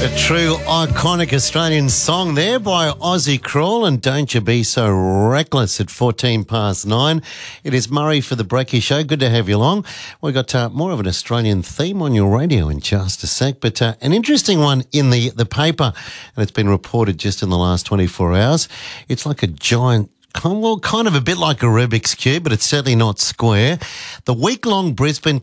A true iconic Australian song there by Ozzy Crawl and Don't You Be So Reckless at 9:14. It is Murray for the Breaky Show. Good to have you along. We've got more of an Australian theme on your radio in just a sec, but an interesting one in the paper, and it's been reported just in the last 24 hours. It's like a giant, kind of a bit like a Rubik's Cube, but it's certainly not square. The week-long Brisbane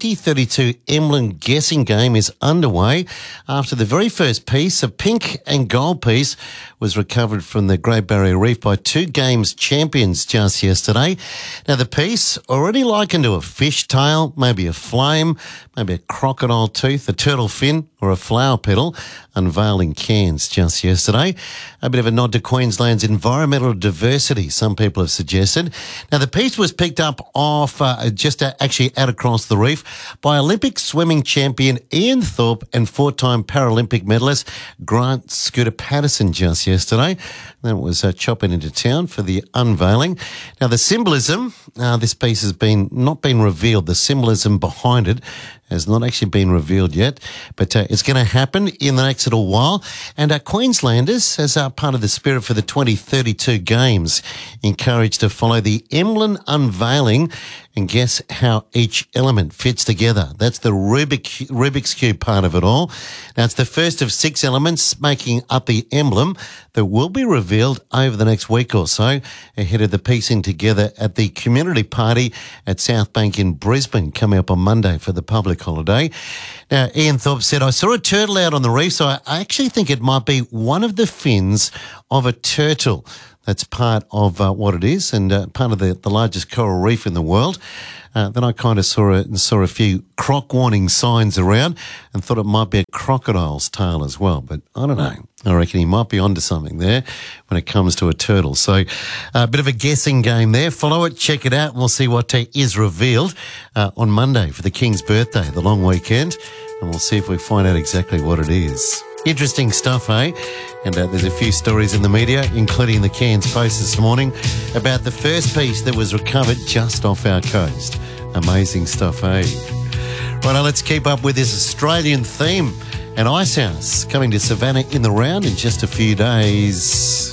2032 Emblem guessing game is underway after the very first piece, a pink and gold piece, was recovered from the Great Barrier Reef by two games champions just yesterday. Now, the piece, already likened to a fish tail, maybe a flame, maybe a crocodile tooth, a turtle fin, or a flower petal, unveiled in Cairns just yesterday. A bit of a nod to Queensland's environmental diversity, some people have suggested. Now, the piece was picked up off actually out across the reef by Olympic swimming champion Ian Thorpe and four-time Paralympic medalist Grant Scooter Patterson just yesterday. That was chopping into town for the unveiling. Now, the symbolism, this piece has not been revealed. The symbolism behind it has not actually been revealed yet, but it's going to happen in the next little while. And Queenslanders, as part of the spirit for the 2032 Games, encouraged to follow the emblem unveiling and guess how each element fits together. That's the Rubik's Cube part of it all. Now, it's the first of 6 elements making up the emblem that will be revealed over the next week or so ahead of the piecing together at the community party at South Bank in Brisbane coming up on Monday for the public holiday. Now, Ian Thorpe said, I saw a turtle out on the reef, so I actually think it might be one of the fins of a turtle. That's part of what it is, and part of the largest coral reef in the world. Then I kind of saw a few croc warning signs around and thought it might be a crocodile's tail as well. But I don't know. I reckon he might be onto something there when it comes to a turtle. So a bit of a guessing game there. Follow it, check it out, and we'll see what is revealed on Monday for the King's birthday, the long weekend, and we'll see if we find out exactly what it is. Interesting stuff, eh? And there's a few stories in the media, including the Cairns Post this morning, about the first piece that was recovered just off our coast. Amazing stuff, eh? Right, now let's keep up with this Australian theme. And Icehouse coming to Savannah in the round in just a few days.